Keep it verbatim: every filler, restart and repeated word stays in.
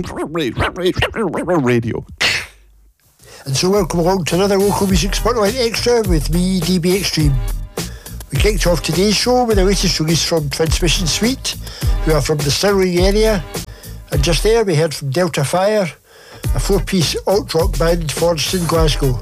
Radio. And so welcome along to another Local Music Spotlight Extra with me, D B Extreme. We kicked off today's show with the latest release from Transmission Suite, who are from the Stirling area. And just there we heard from Delta Fire, a four-piece alt-rock band forged in Glasgow.